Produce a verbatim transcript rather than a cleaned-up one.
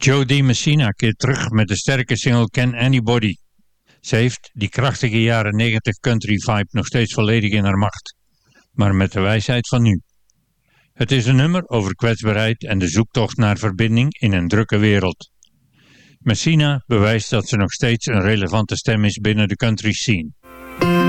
Jo Dee Messina keert terug met de sterke single Can Anybody. Ze heeft die krachtige jaren negentig country vibe nog steeds volledig in haar macht, maar met de wijsheid van nu. Het is een nummer over kwetsbaarheid en de zoektocht naar verbinding in een drukke wereld. Messina bewijst dat ze nog steeds een relevante stem is binnen de country scene.